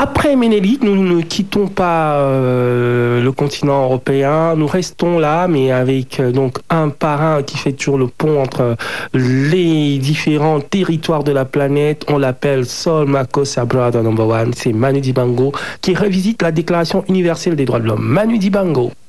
Après Ménélique, nous ne quittons pas le continent européen. Nous restons là, mais avec donc un parrain qui fait toujours le pont entre les différents territoires de la planète. On l'appelle Sol Makossa Brother Number One. C'est Manu Dibango qui revisite la Déclaration universelle des droits de l'homme. Manu Dibango.